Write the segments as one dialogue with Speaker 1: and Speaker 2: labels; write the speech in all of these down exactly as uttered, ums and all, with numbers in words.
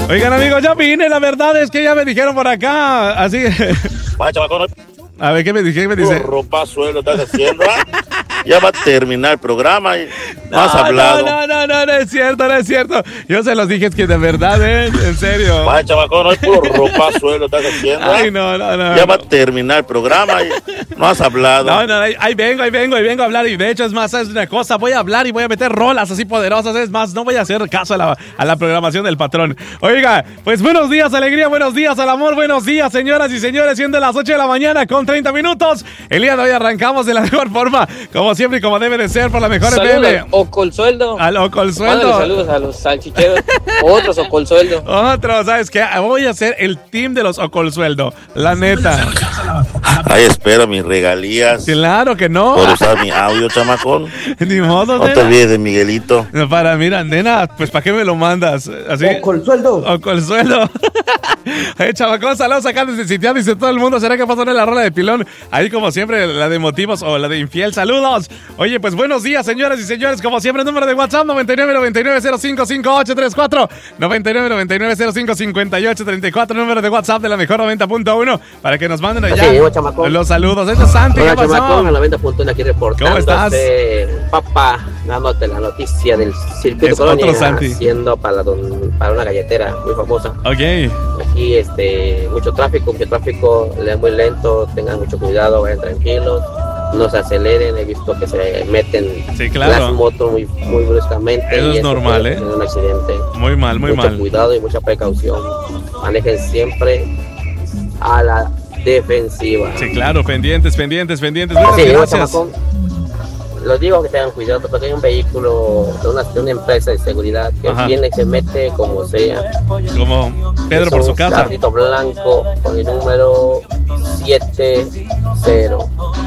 Speaker 1: Oigan, amigos, ya vine. La verdad es que ya me dijeron por acá. Así.
Speaker 2: Vaya, chavacón.
Speaker 1: A ver, ¿qué me dije? ¿Qué me dice?
Speaker 2: Ropa suelo estás haciendo. Ya va a terminar el programa y no,
Speaker 1: no
Speaker 2: has hablado.
Speaker 1: No, no, no, no, no es cierto, no es cierto. Yo se los dije, es que de verdad, ¿eh? En serio.
Speaker 2: Vaya, chavacón, no es puro ropa suelo estás haciendo.
Speaker 1: Ay, no, no, no.
Speaker 2: Ya
Speaker 1: no.
Speaker 2: va a terminar el programa y no has hablado.
Speaker 1: No, no, ahí, ahí vengo, ahí vengo, ahí vengo a hablar. Y de hecho, es más, es una cosa, voy a hablar y voy a meter rolas así poderosas. Es más, no voy a hacer caso a la, a la programación del patrón. Oiga, pues buenos días, alegría, buenos días al amor, buenos días, señoras y señores. Siendo las ocho de la mañana con treinta minutos. El día de hoy arrancamos de la mejor forma, como siempre y como debe de ser, por la mejor F M.
Speaker 3: Saludos, Ocolsueldo.
Speaker 1: Al Ocolsueldo.
Speaker 3: Mándale saludos a los salchicheros. Otros Ocolsueldo.
Speaker 1: Otros, ¿sabes qué? Voy a ser el team de los Ocolsueldo, la neta.
Speaker 2: Ahí espero mis regalías.
Speaker 1: Claro que no.
Speaker 2: Por usar mi audio, chamacón.
Speaker 1: Ni modo,
Speaker 2: No
Speaker 1: nena.
Speaker 2: te olvides de Miguelito.
Speaker 1: No, para, mira, nena, pues ¿para qué me lo mandas? Así.
Speaker 4: Ocolsueldo.
Speaker 1: Ocolsueldo. Hey, chavacón, saludos acá desde Sitián, dice todo el mundo. ¿Será que pasó la rola de pilón? Ahí como siempre, la de motivos o la de infiel. Saludos. Oye, pues buenos días, señoras y señores. Como siempre, número de WhatsApp noventa y nueve noventa y nueve cero cinco cinco ocho tres cuatro, noventa y nueve noventa y nueve cero cinco cincuenta y ocho treinta y cuatro, número de WhatsApp de la mejor noventa punto uno para que nos manden allá
Speaker 3: Sí, chamacón.
Speaker 1: los saludos. Este es Santi,
Speaker 3: Hola,
Speaker 1: ¿qué pasó?
Speaker 3: chamacón, en noventa punto uno aquí reportando.
Speaker 1: ¿Cómo estás?
Speaker 3: Papá, dándote la noticia del circuito
Speaker 1: Es
Speaker 3: Colonia,
Speaker 1: otro Santi.
Speaker 3: haciendo para, don, para una galletera muy famosa.
Speaker 1: Ok.
Speaker 3: Aquí este, mucho tráfico, mucho tráfico, le muy lento, tengan mucho cuidado, vayan tranquilos, no se aceleren, he visto que se meten
Speaker 1: Sí, claro.
Speaker 3: las motos muy, muy bruscamente.
Speaker 1: Eso
Speaker 3: y
Speaker 1: es normal,
Speaker 3: puede
Speaker 1: ¿eh?
Speaker 3: tener un accidente.
Speaker 1: Muy mal, muy
Speaker 3: mucho
Speaker 1: mal.
Speaker 3: cuidado y mucha precaución. Manejen siempre a la defensiva.
Speaker 1: Sí, claro, pendientes, pendientes, pendientes. Muchas
Speaker 3: Sí,
Speaker 1: gracias.
Speaker 3: chamacón. Los digo que tengan cuidado porque hay un vehículo de una, de una empresa de seguridad que
Speaker 1: Ajá.
Speaker 3: viene y se mete como sea.
Speaker 1: Como Pedro
Speaker 3: Es
Speaker 1: por
Speaker 3: un
Speaker 1: su casa.
Speaker 3: carrito blanco con el número siete cero.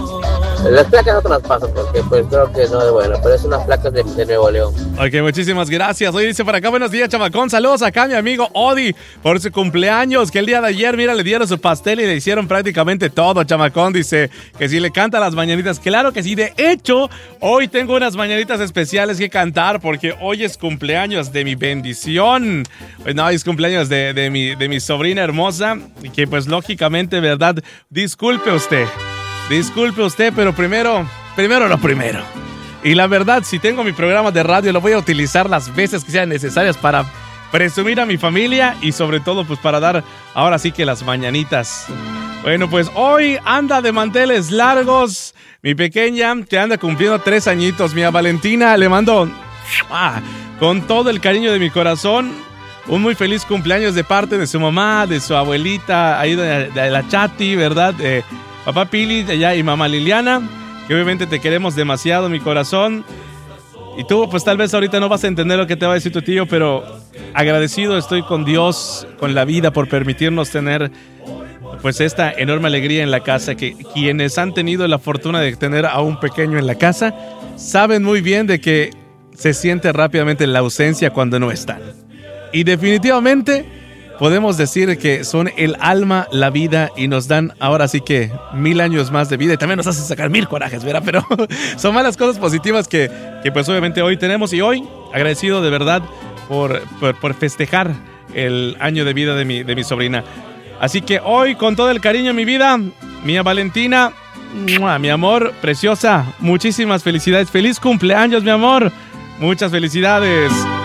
Speaker 3: Las placas no te las paso porque pues creo que no es bueno, pero es unas placas de, de Nuevo León.
Speaker 1: Ok, muchísimas gracias. Hoy dice por acá, buenos días, chamacón. Saludos acá a mi amigo Odi por su cumpleaños, que el día de ayer, mira, le dieron su pastel y le hicieron prácticamente todo, chamacón. Dice que si le canta las mañanitas. Claro que sí. De hecho, hoy tengo unas mañanitas especiales que cantar porque hoy es cumpleaños de mi bendición. Pues no, es cumpleaños de, de, mi, de mi sobrina hermosa y que pues lógicamente, ¿verdad? Disculpe usted. Disculpe usted, pero primero, primero lo primero. Y la verdad, si tengo mi programa de radio, lo voy a utilizar las veces que sean necesarias para presumir a mi familia y sobre todo, pues para dar ahora sí que las mañanitas. Bueno, pues hoy anda de manteles largos mi pequeña, que anda cumpliendo tres añitos. Mi Valentina, le mando ah, con todo el cariño de mi corazón un muy feliz cumpleaños de parte de su mamá, de su abuelita, ahí de, de la Chati, ¿verdad? Eh, Papá Pili de allá y mamá Liliana, que obviamente te queremos demasiado, mi corazón. Y tú, pues tal vez ahorita no vas a entender lo que te va a decir tu tío, pero agradecido estoy con Dios, con la vida, por permitirnos tener pues esta enorme alegría en la casa. Que quienes han tenido la fortuna de tener a un pequeño en la casa, saben muy bien de que se siente rápidamente la ausencia cuando no están. Y definitivamente podemos decir que son el alma, la vida y nos dan ahora sí que mil años más de vida y también nos hacen sacar mil corajes, ¿verdad? Pero son malas cosas positivas que, que pues obviamente hoy tenemos y hoy agradecido de verdad por, por, por festejar el año de vida de mi, de mi sobrina. Así que hoy con todo el cariño en mi vida, mía Valentina, ¡mua! Mi amor, preciosa, muchísimas felicidades, feliz cumpleaños mi amor, muchas felicidades.